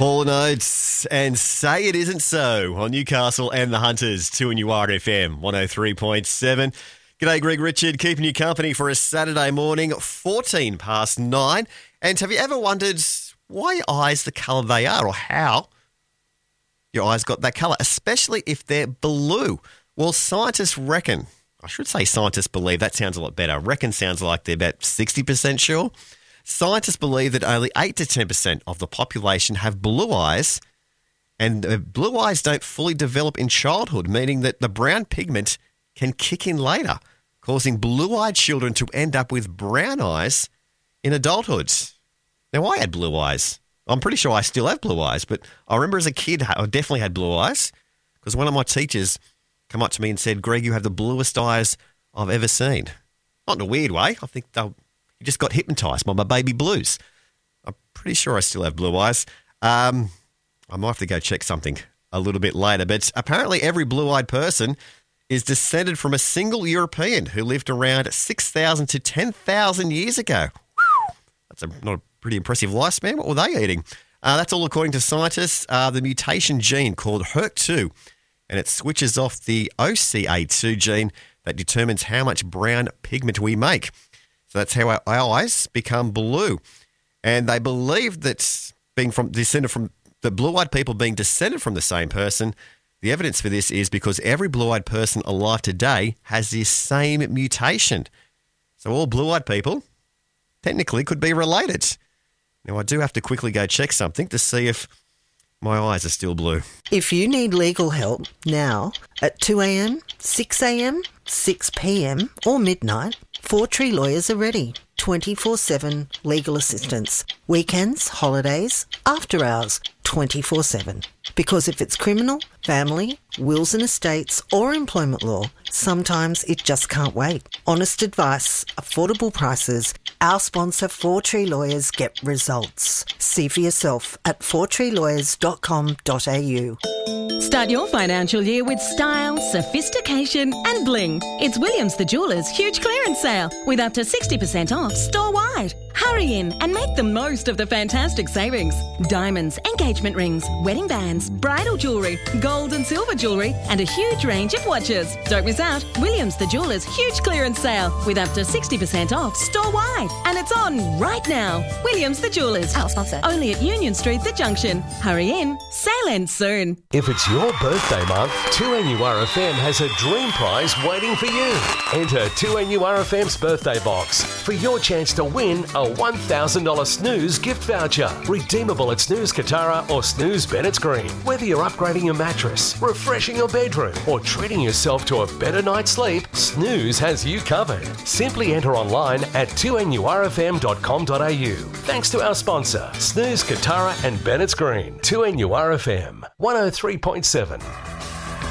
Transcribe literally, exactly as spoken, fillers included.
Hall Notes and Say It Isn't So on Newcastle and the Hunters, two N U R F M, one oh three point seven. G'day, Greg Richard, keeping you company for a Saturday morning, fourteen past nine. And have you ever wondered why your eyes the colour they are, or how your eyes got that colour, especially if they're blue? Well, scientists reckon, I should say scientists believe, that sounds a lot better. Reckon sounds like they're about sixty percent sure. Scientists believe that only eight to ten percent of the population have blue eyes, and uh, blue eyes don't fully develop in childhood, meaning that the brown pigment can kick in later, causing blue-eyed children to end up with brown eyes in adulthood. Now, I had blue eyes. I'm pretty sure I still have blue eyes, but I remember as a kid, I definitely had blue eyes because one of my teachers came up to me and said, Greg, you have the bluest eyes I've ever seen. Not in a weird way. I think they'll You just got hypnotised by my baby blues. I'm pretty sure I still have blue eyes. Um, I might have to go check something a little bit later. But apparently every blue-eyed person is descended from a single European who lived around six thousand to ten thousand years ago. Whew, that's a, not a pretty impressive lifespan. What were they eating? Uh, that's all according to scientists. Uh, the mutation gene called H E R C two, and it switches off the O C A two gene that determines how much brown pigment we make. So that's how our eyes become blue. And they believe that being from descended from the blue-eyed people being descended from the same person, the evidence for this is because every blue-eyed person alive today has this same mutation. So all blue-eyed people technically could be related. Now, I do have to quickly go check something to see if my eyes are still blue. If you need legal help now at two a.m, six a.m, six p.m or midnight, Four Tree Lawyers are ready. twenty-four seven legal assistance. Weekends, holidays, after hours, twenty-four seven. Because if it's criminal, family, wills and estates or employment law, sometimes it just can't wait. Honest advice, affordable prices. Our sponsor, Four Tree Lawyers, get results. See for yourself at four tree lawyers dot com dot a u. Start your financial year with style, sophistication and bling. It's Williams the Jewellers' huge clearance sale with up to sixty percent off store-wide. Hurry in and make the most of the fantastic savings. Diamonds, engagement rings, wedding bands, bridal jewellery, gold and silver jewellery and a huge range of watches. Don't miss out. Williams the Jewellers' huge clearance sale with up to sixty percent off store-wide. And it's on right now. Williams the Jewellers. Our sponsor. Only at Union Street, The Junction. Hurry in. Sale ends soon. If it's your birthday month, two N U R F M has a dream prize waiting for you. Enter two N U R F M's birthday box for your chance to win a one thousand dollars Snooze gift voucher. Redeemable at Snooze Katara or Snooze Bennett's Green. Whether you're upgrading your mattress, refreshing your bedroom, or treating yourself to a better night's sleep, Snooze has you covered. Simply enter online at two N U R F M dot com dot a u. Thanks to our sponsor, Snooze Katara and Bennett's Green. two N U R F M, one oh three point seven.